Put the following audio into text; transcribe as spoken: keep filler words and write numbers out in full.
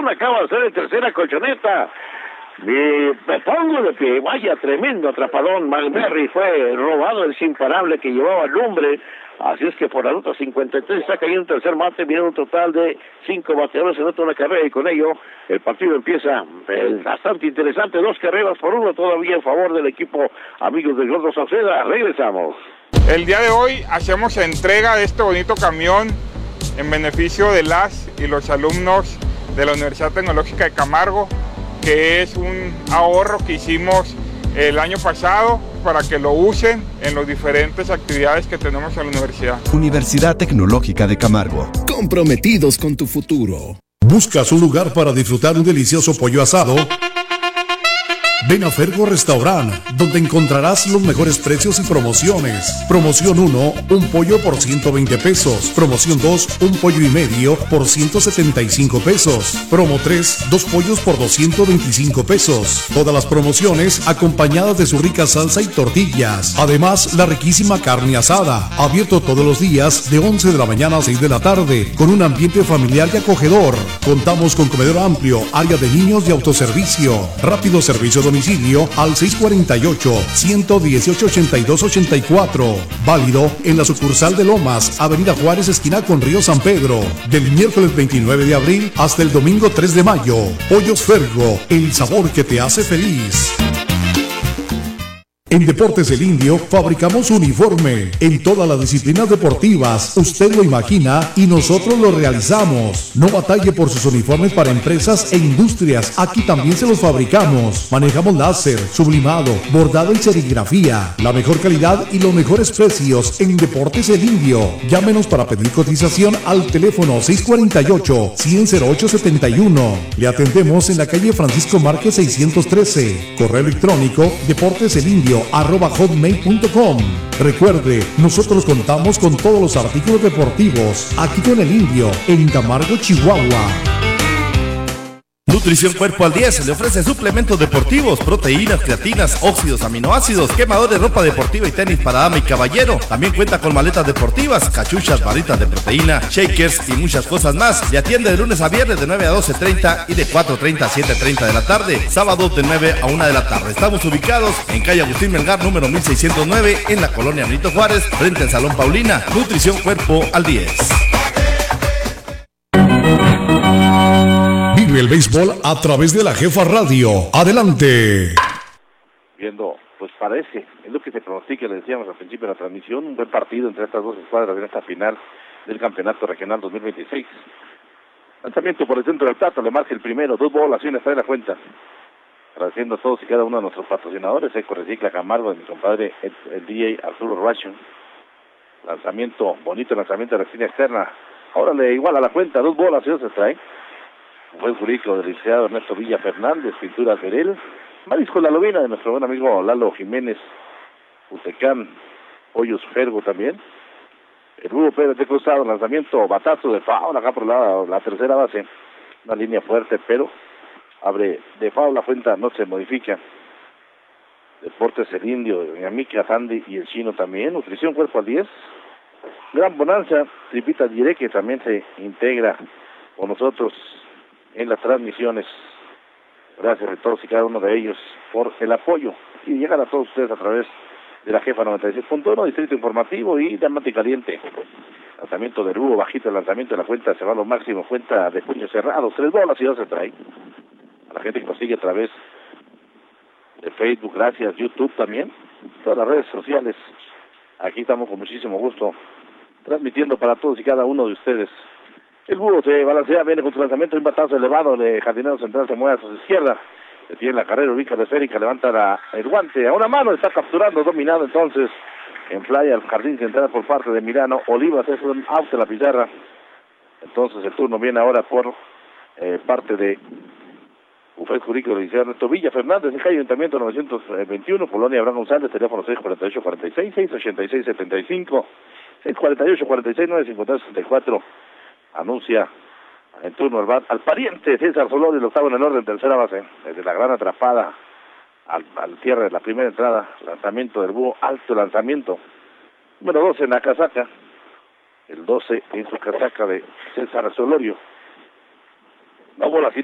Atrapón acaba de hacer en tercera colchoneta. Me, me pongo de pie, vaya tremendo atrapadón. McBerry fue robado el imparable que llevaba lumbre. Así es que por la ruta cincuenta y tres está cayendo un tercer mate, viene un total de cinco bateadores en otra carrera, y con ello el partido empieza eh, bastante interesante, dos carreras por uno todavía en favor del equipo amigos de Gordo Sauceda. Regresamos. El día de hoy hacemos entrega de este bonito camión en beneficio de las y los alumnos de la Universidad Tecnológica de Camargo, que es un ahorro que hicimos el año pasado para que lo usen en las diferentes actividades que tenemos en la universidad. Universidad Tecnológica de Camargo. Comprometidos con tu futuro. ¿Buscas un lugar para disfrutar un delicioso pollo asado? Ven a Fergo Restaurant, donde encontrarás los mejores precios y promociones. Promoción uno, un pollo por ciento veinte pesos. Promoción dos, un pollo y medio por ciento setenta y cinco pesos. Promo tres, dos pollos por doscientos veinticinco pesos. Todas las promociones acompañadas de su rica salsa y tortillas. Además, la riquísima carne asada. Abierto todos los días de once de la mañana a seis de la tarde, con un ambiente familiar y acogedor. Contamos con comedor amplio, área de niños y autoservicio. Rápido servicio domicilio al seis cuatro ocho, uno uno ocho, ocho dos ocho cuatro. Válido en la sucursal de Lomas, Avenida Juárez, esquina con Río San Pedro. Del miércoles veintinueve de abril hasta el domingo tres de mayo. Pollos Fergo, el sabor que te hace feliz. En Deportes El Indio fabricamos uniforme en todas las disciplinas deportivas. Usted lo imagina y nosotros lo realizamos. No batalle por sus uniformes para empresas e industrias. Aquí también se los fabricamos. Manejamos láser, sublimado, bordado y serigrafía. La mejor calidad y los mejores precios en Deportes El Indio. Llámenos para pedir cotización al teléfono seis cuatro ocho, cien cero ocho setenta y uno. Le atendemos en la calle Francisco Márquez seiscientos trece. Correo electrónico deporteselindio arroba hotmail punto com. Recuerde, nosotros contamos con todos los artículos deportivos aquí con El Indio en Camargo, Chihuahua. Nutrición Cuerpo al diez le ofrece suplementos deportivos, proteínas, creatinas, óxidos, aminoácidos, quemador de ropa deportiva y tenis para dama y caballero. También cuenta con maletas deportivas, cachuchas, barritas de proteína, shakers y muchas cosas más. Le atiende de lunes a viernes de nueve a doce treinta y de cuatro treinta a siete treinta de la tarde. Sábados de nueve a una de la tarde. Estamos ubicados en calle Agustín Melgar, número mil seiscientos nueve, en la colonia Benito Juárez, frente al Salón Paulina. Nutrición Cuerpo al diez. Vive el béisbol a través de la Jefa Radio. Adelante. Viendo, pues parece, es lo que se pronostica, le decíamos al principio de la transmisión, un buen partido entre estas dos escuadras en esta final del Campeonato Regional dos mil veintiséis. Lanzamiento por el centro del plato, le marca el primero, dos bolas y una extra de la cuenta. Agradeciendo a todos y cada uno de nuestros patrocinadores, Eco Recicla Camargo, de mi compadre el, el D J Arturo Racho. Lanzamiento, bonito lanzamiento de la esquina externa. Ahora le iguala la cuenta, dos bolas y dos se trae. Fue el jurídico del licenciado Ernesto Villa Fernández, Pinturas Verel, Marisco La Lobina de nuestro buen amigo Lalo Jiménez, Utecán, Hoyos Fergo también. El Hugo Pérez de Cruzado, lanzamiento, batazo de foul acá por la, la tercera base. Una línea fuerte, pero abre de foul, la cuenta no se modifica. Deportes El Indio, Doña Mica, Sandy y el Chino también. Nutrición Cuerpo al diez. Gran Bonanza, Tripita Diré, que también se integra con nosotros en las transmisiones. Gracias a todos y cada uno de ellos por el apoyo y llegar a todos ustedes a través de la Jefa noventa y seis punto uno, Distrito Informativo y Diamante Caliente. Lanzamiento de Hugo, bajito el lanzamiento de la cuenta, se va a lo máximo, cuenta de puño cerrado, tres bolas y dos se trae. A la gente que nos sigue a través de Facebook, gracias, YouTube también, todas las redes sociales. Aquí estamos con muchísimo gusto transmitiendo para todos y cada uno de ustedes. El Búho se balancea, viene con su lanzamiento, un batazo elevado de Jardinero Central, se mueve a su izquierda, tiene la carrera, ubica la esférica, levanta la, el guante a una mano, está capturando, dominado entonces en playa el Jardín Central por parte de Milano Olivas, es un out de la pizarra. Entonces el turno viene ahora por eh, parte de Ufés Jurídico del Liceo Ernesto Villa Fernández, en calle Ayuntamiento novecientos veintiuno, Colonia Abraham González, teléfono seis cuatro ocho, cuatro seis, seis ocho seis, siete cinco, seis cuatro ocho, cuatro seis, nueve cinco tres, sesenta y cuatro. Anuncia en turno al, bat, al pariente César Solórzano, el octavo en el orden, tercera base, desde la gran atrapada al, al cierre de la primera entrada, lanzamiento del Búho, alto lanzamiento, número doce en la casaca, el doce en su casaca de César Solorio. No bola